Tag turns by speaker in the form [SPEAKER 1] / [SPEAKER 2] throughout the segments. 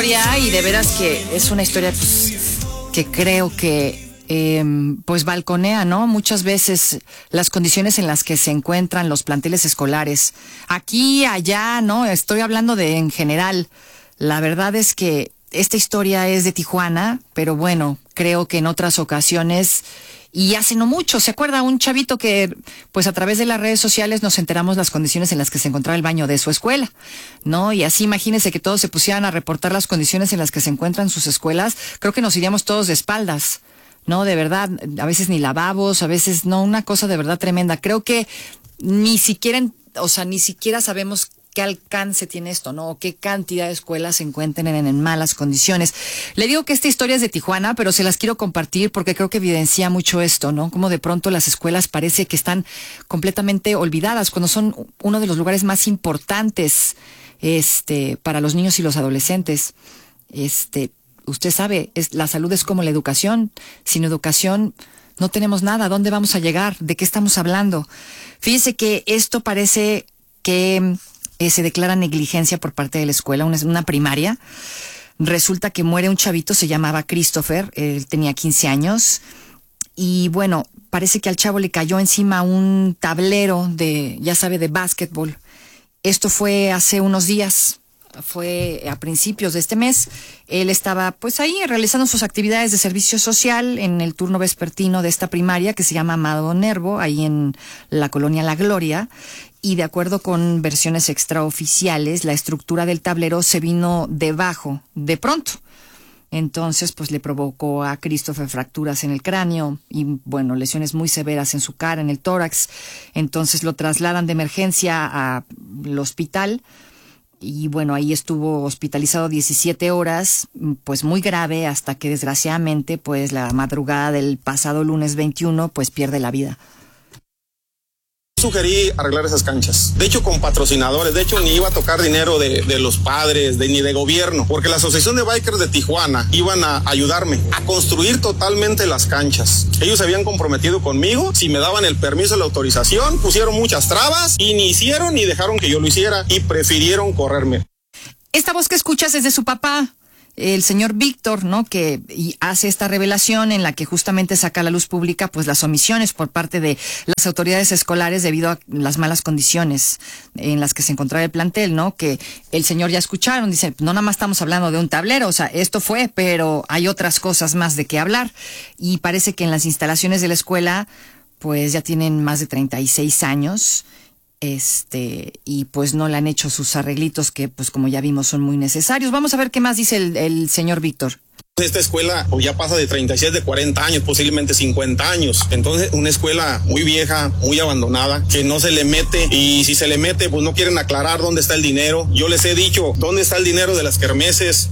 [SPEAKER 1] historia y de veras que es una historia pues, que creo que pues balconea, ¿no? Muchas veces las condiciones en las que se encuentran los planteles escolares. Aquí, allá, ¿no? Estoy hablando de en general. La verdad es que esta historia es de Tijuana, pero bueno, creo que en otras ocasiones, y hace no mucho, ¿se acuerda? Un chavito que, pues a través de las redes sociales nos enteramos las condiciones en las que se encontraba el baño de su escuela, ¿no? Y así imagínense que todos se pusieran a reportar las condiciones en las que se encuentran sus escuelas, creo que nos iríamos todos de espaldas, ¿no? De verdad, a veces ni lavabos, a veces no, una cosa de verdad tremenda. Creo que ni siquiera sabemos qué alcance tiene esto, ¿no? O qué cantidad de escuelas se encuentran en malas condiciones. Le digo que esta historia es de Tijuana, pero se las quiero compartir porque creo que evidencia mucho esto, ¿no? Como de pronto las escuelas parece que están completamente olvidadas cuando son uno de los lugares más importantes, para los niños y los adolescentes. Usted sabe, la salud es como la educación. Sin educación no tenemos nada. ¿A dónde vamos a llegar? ¿De qué estamos hablando? Fíjese que esto parece que se declara negligencia por parte de la escuela, una primaria. Resulta que muere un chavito, se llamaba Christopher, él tenía 15 años. Y bueno, parece que al chavo le cayó encima un tablero de básquetbol. Esto fue hace unos días. Fue a principios de este mes. Él estaba pues ahí realizando sus actividades de servicio social en el turno vespertino de esta primaria que se llama Amado Nervo, ahí en la colonia La Gloria, y de acuerdo con versiones extraoficiales, la estructura del tablero se vino debajo de pronto. Entonces, pues le provocó a Christopher fracturas en el cráneo y, bueno, lesiones muy severas en su cara, en el tórax. Entonces lo trasladan de emergencia al hospital. Y bueno, ahí estuvo hospitalizado 17 horas, pues muy grave, hasta que desgraciadamente, pues la madrugada del pasado lunes 21, pues pierde la vida.
[SPEAKER 2] Sugerí arreglar esas canchas, de hecho con patrocinadores, de hecho ni iba a tocar dinero de los padres, ni de gobierno, porque la Asociación de Bikers de Tijuana iban a ayudarme a construir totalmente las canchas. Ellos se habían comprometido conmigo, si me daban el permiso, la autorización, pusieron muchas trabas y ni hicieron ni dejaron que yo lo hiciera y prefirieron correrme.
[SPEAKER 1] Esta voz que escuchas es de su papá, el señor Víctor, ¿no? Que hace esta revelación en la que justamente saca a la luz pública pues las omisiones por parte de las autoridades escolares debido a las malas condiciones en las que se encontraba el plantel, ¿no? Que el señor ya escucharon, dice, no nada más estamos hablando de un tablero, o sea, esto fue, pero hay otras cosas más de qué hablar. Y parece que en las instalaciones de la escuela pues ya tienen más de 36 años. Y pues no le han hecho sus arreglitos que pues como ya vimos son muy necesarios. Vamos a ver qué más dice el señor Víctor.
[SPEAKER 2] Esta escuela ya pasa de 36, de 40 años, posiblemente 50 años. Entonces, una escuela muy vieja, muy abandonada, que no se le mete, y si se le mete, pues no quieren aclarar dónde está el dinero. Yo les he dicho, ¿dónde está el dinero de las kermeses?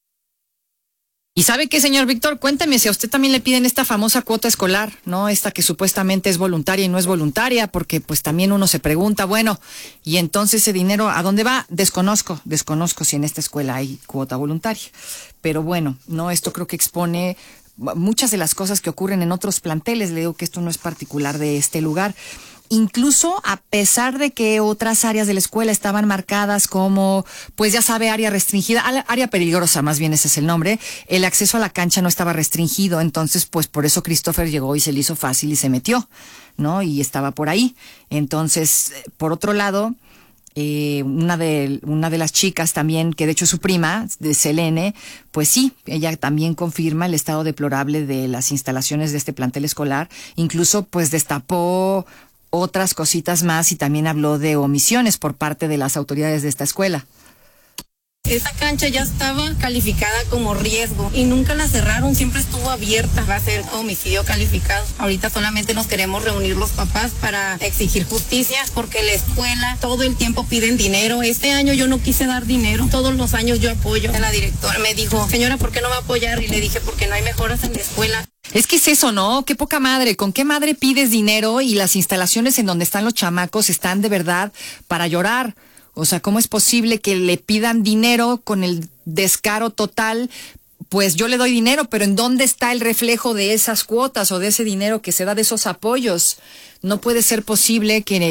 [SPEAKER 1] Y ¿sabe qué, señor Víctor? Cuénteme si a usted también le piden esta famosa cuota escolar, ¿no? Esta que supuestamente es voluntaria y no es voluntaria, porque pues también uno se pregunta, bueno, y entonces ese dinero, ¿a dónde va? Desconozco si en esta escuela hay cuota voluntaria. Pero bueno, no, esto creo que expone muchas de las cosas que ocurren en otros planteles. Le digo que esto no es particular de este lugar. Incluso a pesar de que otras áreas de la escuela estaban marcadas como, pues ya sabe, área restringida, área peligrosa, más bien ese es el nombre, el acceso a la cancha no estaba restringido, entonces pues por eso Christopher llegó y se le hizo fácil y se metió, ¿no? Y estaba por ahí. Entonces, por otro lado, una de las chicas también, que de hecho es su prima, de Selene, pues sí, ella también confirma el estado deplorable de las instalaciones de este plantel escolar, incluso pues destapó otras cositas más y también habló de omisiones por parte de las autoridades de esta escuela.
[SPEAKER 3] Esa cancha ya estaba calificada como riesgo y nunca la cerraron, siempre estuvo abierta. Va a ser homicidio calificado. Ahorita solamente nos queremos reunir los papás para exigir justicia porque la escuela todo el tiempo piden dinero. Este año yo no quise dar dinero, todos los años yo apoyo. La directora me dijo, señora, ¿por qué no va a apoyar? Y le dije, porque no hay mejoras en la escuela.
[SPEAKER 1] Es que es eso, ¿no? Qué poca madre. ¿Con qué madre pides dinero y las instalaciones en donde están los chamacos están de verdad para llorar? O sea, ¿cómo es posible que le pidan dinero con el descaro total? Pues yo le doy dinero, pero ¿en dónde está el reflejo de esas cuotas o de ese dinero que se da de esos apoyos? No puede ser posible que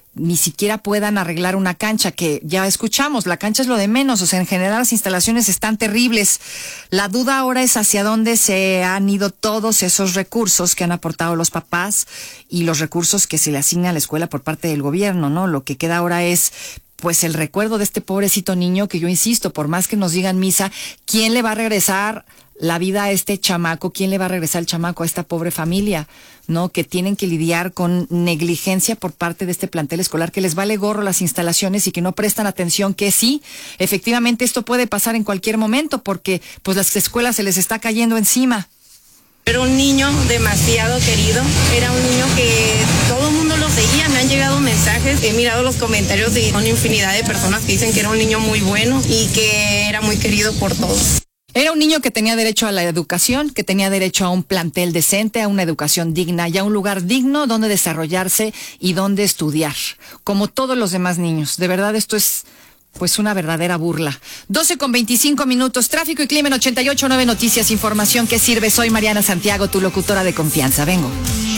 [SPEAKER 1] ni siquiera puedan arreglar una cancha, que ya escuchamos, la cancha es lo de menos, o sea, en general las instalaciones están terribles. La duda ahora es hacia dónde se han ido todos esos recursos que han aportado los papás y los recursos que se le asigna a la escuela por parte del gobierno, ¿no? Lo que queda ahora es pues el recuerdo de este pobrecito niño que yo insisto, por más que nos digan misa, ¿quién le va a regresar la vida a este chamaco? ¿Quién le va a regresar el chamaco a esta pobre familia? ¿No? Que tienen que lidiar con negligencia por parte de este plantel escolar, que les vale gorro las instalaciones y que no prestan atención, que sí, efectivamente esto puede pasar en cualquier momento porque pues las escuelas se les está cayendo encima.
[SPEAKER 3] Era un niño demasiado querido, era un niño que todo el mundo lo seguía, me han llegado mensajes, he mirado los comentarios y son infinidad de personas que dicen que era un niño muy bueno y que era muy querido por todos.
[SPEAKER 1] Era un niño que tenía derecho a la educación, que tenía derecho a un plantel decente, a una educación digna y a un lugar digno donde desarrollarse y donde estudiar, como todos los demás niños. De verdad, esto es pues una verdadera burla. 12:25, tráfico y clima en 88.9 Noticias, información que sirve. Soy Mariana Santiago, tu locutora de confianza. Vengo.